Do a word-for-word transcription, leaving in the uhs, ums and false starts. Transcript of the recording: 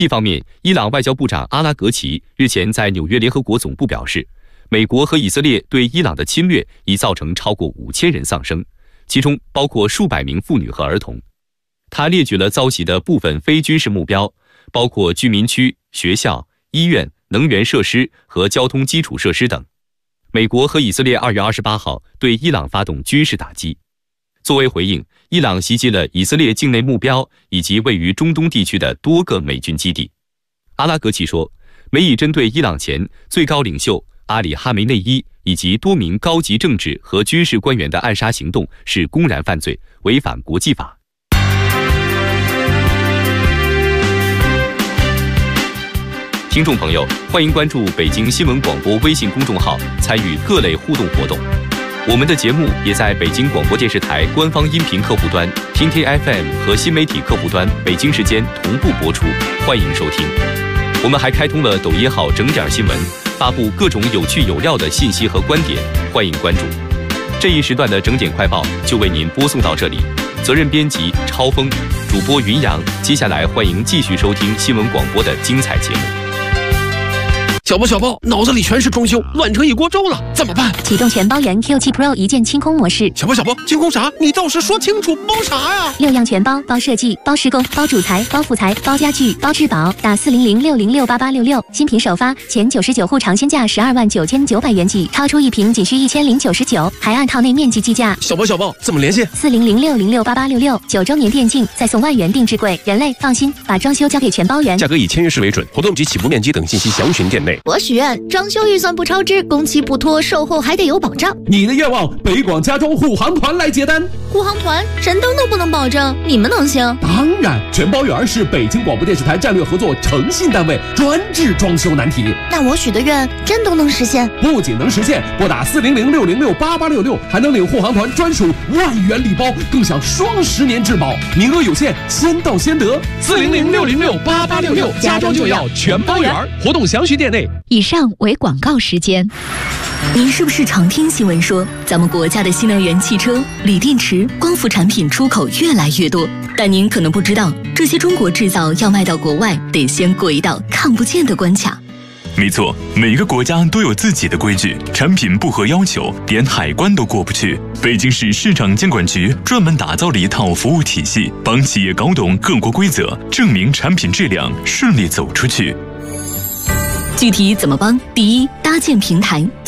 一方面，伊朗外交部长阿拉格齐日前在纽约联合国总部表示，美国和以色列对伊朗的侵略已造成超过五千人丧生，其中包括数百名妇女和儿童。他列举了遭袭的部分非军事目标，包括居民区、学校、医院、能源设施和交通基础设施等。美国和以色列二月二十八号对伊朗发动军事打击。作为回应，伊朗袭击了以色列境内目标以及位于中东地区的多个美军基地。阿拉格齐说，美以针对伊朗前最高领袖阿里哈梅内伊以及多名高级政治和军事官员的暗杀行动是公然犯罪，违反国际法。听众朋友，欢迎关注北京新闻广播微信公众号，参与各类互动活动。我们的节目也在北京广播电视台官方音频客户端、听听 F M 和新媒体客户端北京时间同步播出，欢迎收听。我们还开通了抖音号整点新闻，发布各种有趣有料的信息和观点，欢迎关注。这一时段的整点快报就为您播送到这里，责任编辑超峰，主播云阳。接下来欢迎继续收听新闻广播的精彩节目。 小包小包，脑子里全是装修，乱成一锅粥了，怎么办？ 启动全包圆 Q 七 Pro 一键清空模式。 小包小包，清空啥？你倒是说清楚，包啥呀？ 六样全包，包设计，包施工，包主材，包副材，包家具，包质保。打四零零六零六八八六六，新品首发，前九十九户尝鲜价十二万九千九百元起，超出一瓶仅需一千零九十九，还按套内面积计价。 小包小包，怎么联系？ 四零零六零六八八六六，九周年店庆，再送万元定制柜。人类放心，把装修交给全包圆。 价格以签约式为准，活动及起步面积等信息详询店内。 我许愿。装修预算不超支，工期不拖，售后还得有保障。 你的愿望，北广家装护航团来接单。 护航团神灯都不能保证，你们能行？ 当然，全包圆是北京广播电视台战略合作诚信单位，专治装修难题。 那我许的愿真都能实现？ 不仅能实现，拨打四零零六零六八八六六，还能领护航团专属万元礼包，更享双十年质保，名额有限，先到先得。四零零六零六八八六六，家装就要全包圆。 活动详询店内。 以上为广告时间。 您是不是常听新闻说，咱们国家的新能源汽车、锂电池、光伏产品出口越来越多？但您可能不知道，这些中国制造要卖到国外，得先过一道看不见的关卡。 没错，每个国家都有自己的规矩，产品不合要求，连海关都过不去。北京市市场监管局专门打造了一套服务体系，帮企业搞懂各国规则，证明产品质量，顺利走出去。 具体怎么帮？第一，搭建平台，